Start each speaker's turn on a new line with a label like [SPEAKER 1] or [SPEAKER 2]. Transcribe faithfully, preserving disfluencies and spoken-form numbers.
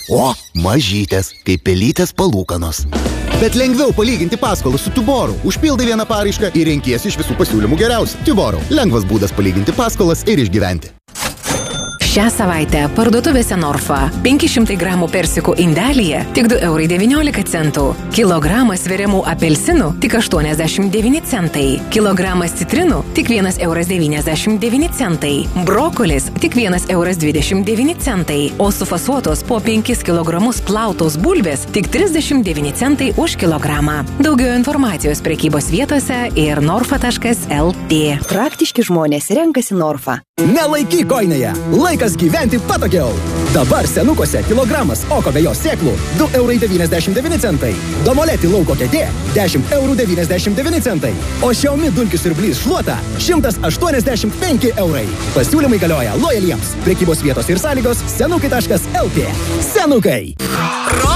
[SPEAKER 1] O, mažytės, kaip pelytės palūkanos. Bet lengviau palyginti paskolą su Tuboru. Užpildai vieną paraišką ir renkiesi iš visų pasiūlymų geriausią. Tuboru. Lengvas būdas palyginti paskolas ir išgyventi.
[SPEAKER 2] Šią savaitę parduotuvėse Norfa penki šimtai gramų persikų indelyje tik du eurai devyniolika centų. Kilogramas sveriamų apelsinų tik aštuoniasdešimt devyni centai. Kilogramas citrinų tik vienas euras devyniasdešimt devyni centai. Brokolis tik vienas euras dvidešimt devyni centai. O sufasuotos po penkis kilogramus plautos bulvės tik trisdešimt devyni centai už kilogramą. Daugiau informacijos prekybos vietose ir norfa taškas lt.
[SPEAKER 3] Praktiški žmonės renkasi Norfa.
[SPEAKER 4] Nelaikyk koinėje. Laikas gyventi patogiau. Dabar senukuose kilogramas oko vejos sėklų du eurai devyniasdešimt devyni centai. Domoleti lauko kėdė dešimt eurų devyniasdešimt devyni centai. O Xiaomi dulkių siurblys šluota šimtas aštuoniasdešimt penki eurai. Pasiūlymai galioja lojaliems. Prekybos vietos ir sąlygos senukai taškas lt. Senukai.